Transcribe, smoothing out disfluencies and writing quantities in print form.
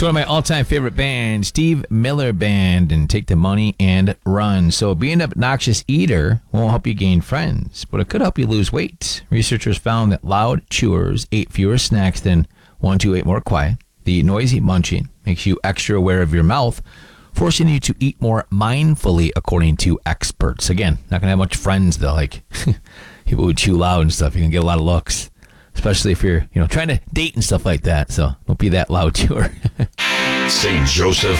one of my all-time favorite bands, Steve Miller Band, and Take the Money and Run. So being an obnoxious eater won't help you gain friends, but it could help you lose weight. Researchers found that loud chewers ate fewer snacks than ones who ate more quiet. The noisy munching makes you extra aware of your mouth, forcing you to eat more mindfully, according to experts. Again, not going to have much friends, though. Like, people who chew loud and stuff, you can get a lot of looks, especially if you're, trying to date and stuff like that. So don't be that loud chewer. St. Joseph